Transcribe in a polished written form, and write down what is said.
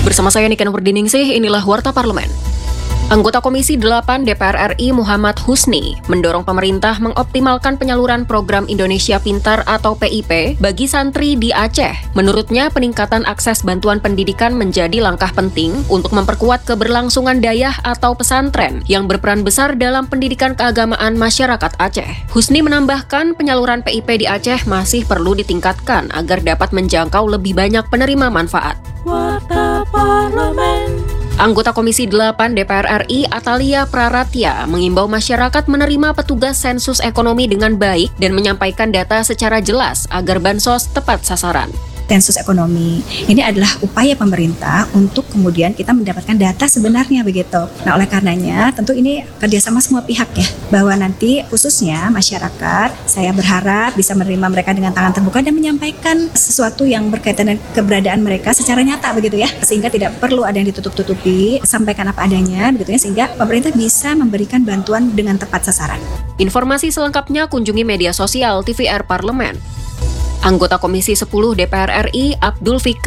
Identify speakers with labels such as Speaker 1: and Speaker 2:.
Speaker 1: Bersama saya Niken Wardiningsih, inilah Warta Parlemen. Anggota Komisi 8 DPR RI Muhammad Husni mendorong pemerintah mengoptimalkan penyaluran program Indonesia Pintar atau PIP bagi santri di Aceh. Menurutnya, peningkatan akses bantuan pendidikan menjadi langkah penting untuk memperkuat keberlangsungan dayah atau pesantren yang berperan besar dalam pendidikan keagamaan masyarakat Aceh. Husni menambahkan, penyaluran PIP di Aceh masih perlu ditingkatkan agar dapat menjangkau lebih banyak penerima manfaat.
Speaker 2: Warta Parlemen.
Speaker 1: Anggota Komisi 8 DPR RI Atalia Praratya mengimbau masyarakat menerima petugas sensus ekonomi dengan baik dan menyampaikan data secara jelas agar bansos tepat sasaran.
Speaker 3: Sensus ekonomi ini adalah upaya pemerintah untuk kemudian kita mendapatkan data sebenarnya begitu. Nah, oleh karenanya tentu ini kerjasama semua pihak ya, bahwa nanti khususnya masyarakat, saya berharap bisa menerima mereka dengan tangan terbuka dan menyampaikan sesuatu yang berkaitan dengan keberadaan mereka secara nyata begitu ya, sehingga tidak perlu ada yang ditutup-tutupi, sampaikan apa adanya begitu ya, sehingga pemerintah bisa memberikan bantuan dengan tepat sasaran.
Speaker 1: Informasi selengkapnya kunjungi media sosial TVR Parlemen. Anggota Komisi 10 DPR RI Abdul Fikri